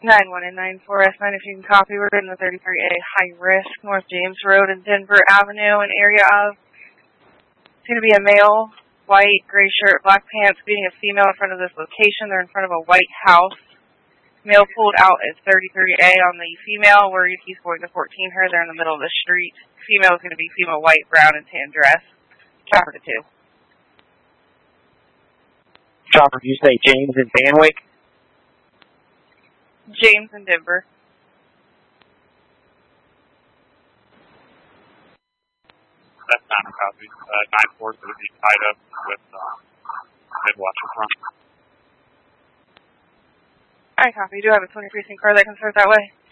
91 and 94S9, if you can copy, we're in the 33A High Risk, North James Road and Denver Avenue, an area of, it's going to be a male, white, gray shirt, black pants, beating a female in front of this location. They're in front of a white house. Male pulled out at 33A on the female, worried he's going to 14 her. They're in the middle of the street. Female is going to be female, white, brown, and tan dress. Chopper to 2. Chopper, you say James and Banwick? James and Denver. That's not a copy. 9-4's going to be tied up with Midwatch in front. Alright, copy. You do have a 20 precinct car that can start that way.